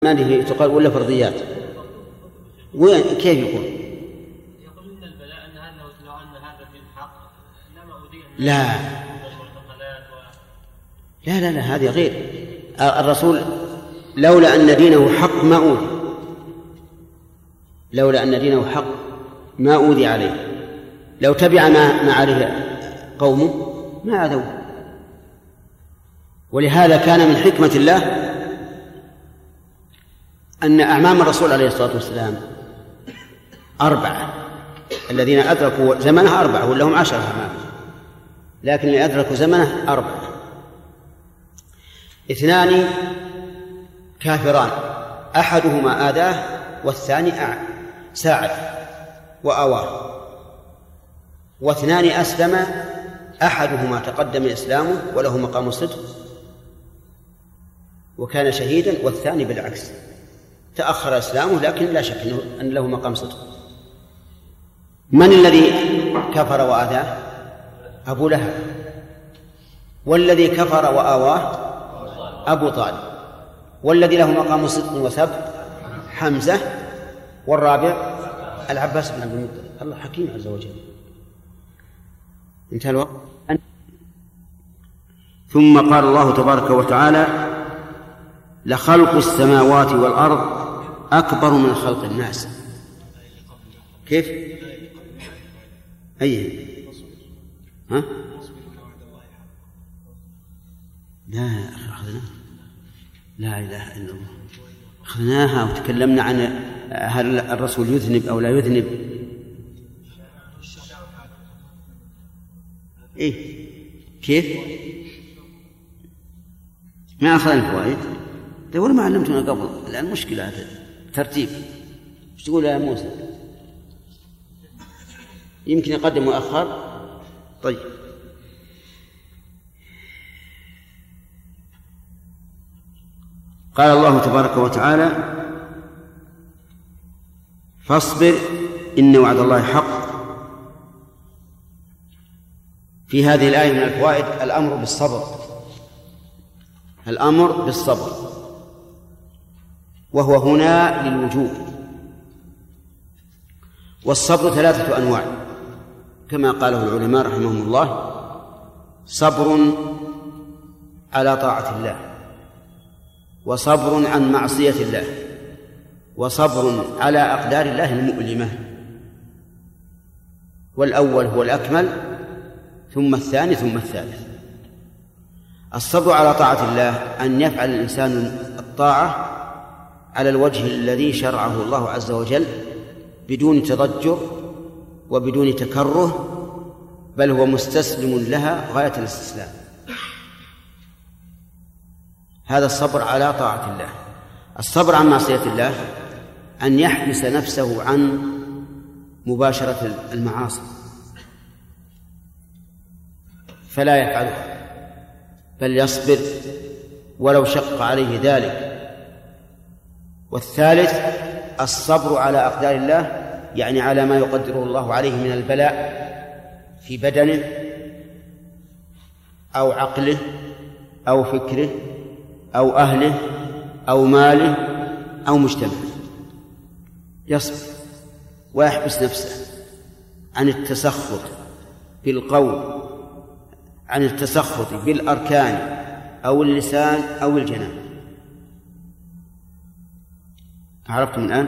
ما أدري تقال ولا فرضيات. وين كيف يقول؟ يقول إن البلاء أن هذا لو أن هذا من حق لما أودي لا هذه غير. الرسول لولا أن دينه حق ما أوذي، لولا أن دينه حق ما أوذي عليه، لو تبع ما عليه قومه ما أذوه. ولهذا كان من حكمة الله أن أعمام الرسول عليه الصلاة والسلام 4، الذين أدركوا زمنه 4 ولهم 10 أعمام، لكن اللي أدركوا زمنه 4. 2 كافران، أحدهما آذاه والثاني ساعد وأواه، و2 أسلم، أحدهما تقدم إسلامه وله مقام صدق وكان شهيدا، والثاني بالعكس تأخر إسلامه لكن لا شك أن له مقام صدق. من الذي كفر وآذاه؟ أبو لهب. والذي كفر وآواه أبو طالب. والذي له مقام صدق وثبت حمزة. والرابع العباس بن عبد المطلب. الله حكيم عز وجل. انتهى الوقت. ثم قال الله تبارك وتعالى: لخلق السماوات والأرض أكبر من خلق الناس. كيف؟ أيه؟ ها؟ لا أخذناها، لا إله إلا الله، أخذناها وتكلمنا عن هل الرسول يذنب أو لا يذنب. إيه؟ كيف؟ ما أخذنا الفوائد؟ ولا ما علمتنا قبل؟ الآن مشكلة هذا ترتيب. ايش تقول يا موسى؟ يمكن يقدم ويأخر. طيب، قال الله تبارك وتعالى: فاصبر إن وعد الله حق. في هذه الآية من الفوائد الأمر بالصبر، الأمر بالصبر، وهو هنا للوجوب. والصبر 3 أنواع كما قاله العلماء رحمهم الله: صبر على طاعة الله، وصبر عن معصية الله، وصبر على أقدار الله المؤلمة. والأول هو الأكمل، ثم الثاني، ثم الثالث. الصبر على طاعة الله أن يفعل الإنسان الطاعة على الوجه الذي شرعه الله عز وجل بدون تضجر وبدون تكره، بل هو مستسلم لها غاية الاستسلام. هذا الصبر على طاعة الله. الصبر عن معصية الله أن يحبس نفسه عن مباشرة المعاصي فلا يفعلها، بل يصبر ولو شق عليه ذلك. والثالث الصبر على أقدار الله، يعني على ما يقدره الله عليه من البلاء في بدنه أو عقله أو فكره أو أهله أو ماله أو مجتمعه، يصبر ويحبس نفسه عن التسخط بالقول، عن التسخط بالأركان أو اللسان أو الجنان. عرفتم الآن؟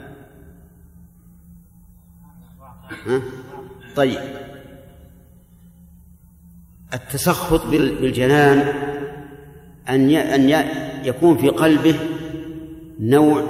طيب، التسخط بالجنان أن يكون في قلبه نوع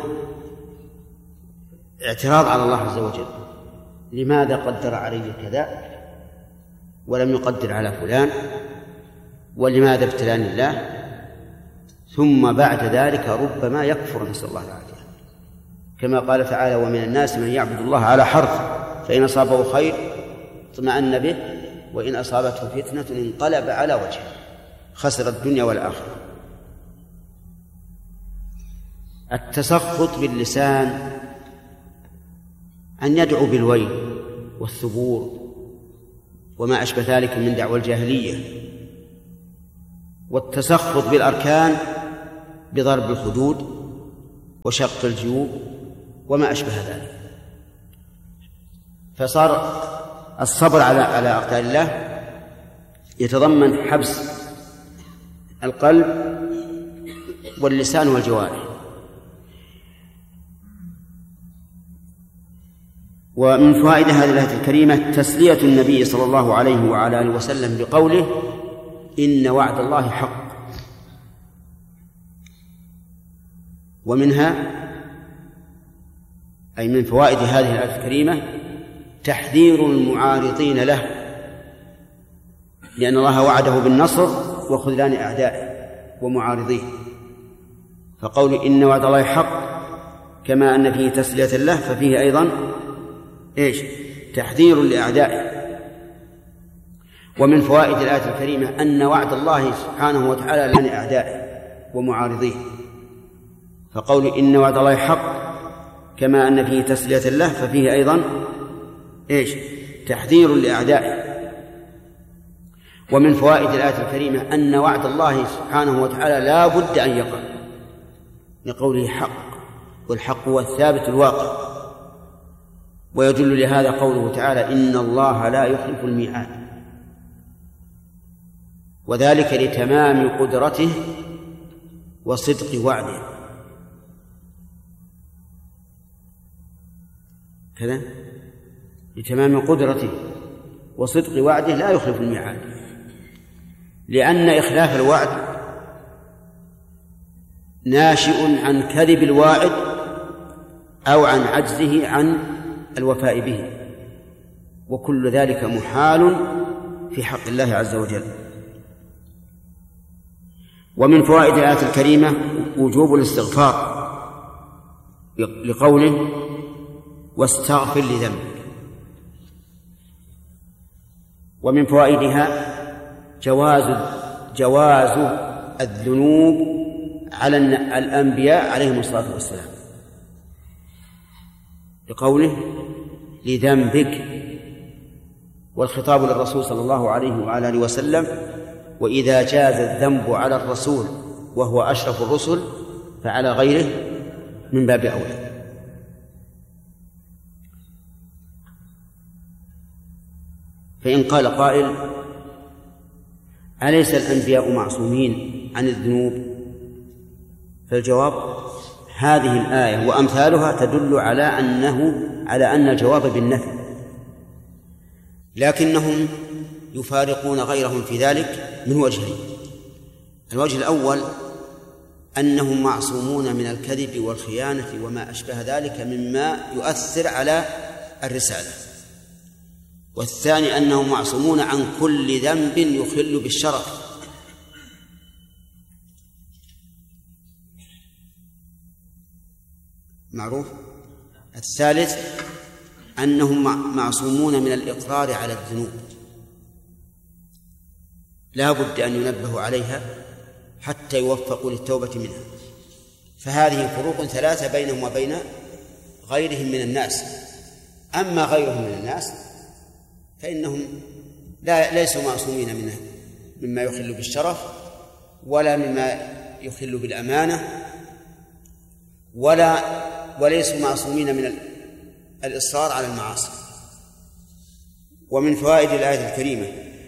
اعتراض على الله عز وجل: لماذا قدر علي كذا ولم يقدر على فلان، ولماذا ابتلاني الله؟ ثم بعد ذلك ربما يكفر، نسأل الله العافية، كما قال تعالى: ومن الناس من يعبد الله على حرف، فإن أصابه خير اطمأن به، وإن أصابته فتنة انقلب على وجهه، خسر الدنيا والآخرة. التسخط باللسان أن يدعو بالويل والثبور وما أشبه ذلك من دعوى الجاهلية. والتسخط بالأركان بضرب الخدود وشق الجيوب وما أشبه ذلك. فصار الصبر على أقدار الله يتضمن حبس القلب واللسان والجوارح. ومن فوائد هذه الآية الكريمة تسلية النبي صلى الله عليه وعلى آله وسلم بقوله إن وعد الله حق. ومنها أي من فوائد هذه الآية الكريمة تحذير المعارضين له، لأن الله وعده بالنصر وخذلان أعدائه ومعارضيه، فقول إن وعد الله حق كما أن فيه تسلية له ففيه أيضا تحذير لأعدائه. ومن فوائد الآية الكريمة أن وعد الله سبحانه وتعالى لان أعدائه ومعارضيه، فقول إن وعد الله حق كما أن فيه تسلية له ففيه أيضا تحذير لأعدائه. ومن فوائد الآية الكريمة أن وعد الله سبحانه وتعالى لا بد أن يقع، لقوله حق، والحق هو الثابت الواقع. ويدل لهذا قوله تعالى إن الله لا يخلف الميعاد، وذلك لتمام قدرته وصدق وعده. كذا لتمام قدرته وصدق وعده لا يخلف الميعاد، لأن إخلاف الوعد ناشئ عن كذب الواعد أو عن عجزه عن الوفاء به، وكل ذلك محال في حق الله عز وجل. ومن فوائد الآية الكريمة وجوب الاستغفار لقوله واستغفر لذنبك. ومن فوائدها جواز الذنوب على الأنبياء عليهم الصلاة والسلام، لقوله لذنبك، والخطاب للرسول صلى الله عليه وعلى آله وسلم، وإذا جاز الذنب على الرسول وهو أشرف الرسل فعلى غيره من باب أولى. فإن قال قائل أليس الأنبياء معصومين عن الذنوب؟ فالجواب هذه الآية وأمثالها تدل على أن الجواب بالنفي، لكنهم يفارقون غيرهم في ذلك من وجهين. الوجه الأول أنهم معصومون من الكذب والخيانة وما أشبه ذلك مما يؤثر على الرسالة، والثاني أنهم معصومون عن كل ذنب يخل بالشرف. معروف. الثالث أنهم معصومون من الإقرار على الذنوب، لا بد أن ينبهوا عليها حتى يوفقوا للتوبة منها. فهذه فروق ثلاثة بينهم وبين غيرهم من الناس. أما غيرهم من الناس فإنهم ليسوا معصومين مما يخل بالشرف، ولا مما يخل بالأمانة، وليسوا معصومين من الإصرار على المعاصي. ومن فوائد الآية الكريمة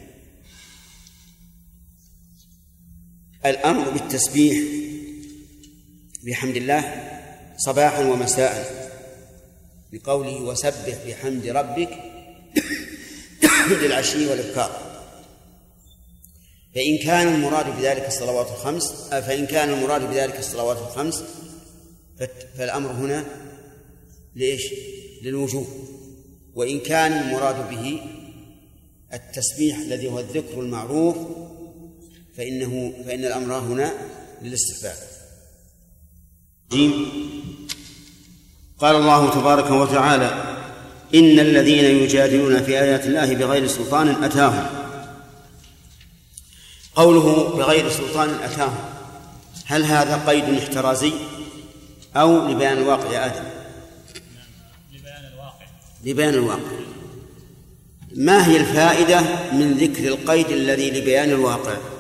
الأمر بالتسبيح بحمد الله صباحا ومساء، بقوله وسبح بحمد ربك بالعشي والإبكار. فإن كان المراد بذلك الصلوات الخمس فالأمر هنا للوجوب. وإن كان المراد به التسبيح الذي هو الذكر المعروف فإن الأمر هنا للاستحباب. قال الله تبارك وتعالى إن الذين يجادلون في آيات الله بغير سلطان أتاهم. قوله بغير سلطان أتاهم، هل هذا قيد احترازي أو لبيان الواقع يا آدم؟ لبيان الواقع. ما هي الفائدة من ذكر القيد الذي لبيان الواقع؟